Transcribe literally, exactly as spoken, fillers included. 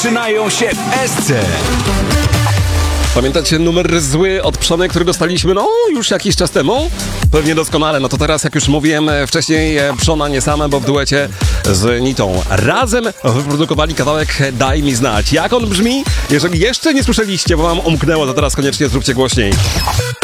Zaczynają się w Esce. Pamiętacie numer zły od Przony, który dostaliśmy, no, już jakiś czas temu? Pewnie doskonale, no to teraz, jak już mówiłem wcześniej, Przona nie same, bo w duecie z Nitą razem wyprodukowali kawałek Daj mi znać. Jak on brzmi? Jeżeli jeszcze nie słyszeliście, bo wam umknęło, to teraz koniecznie zróbcie głośniej.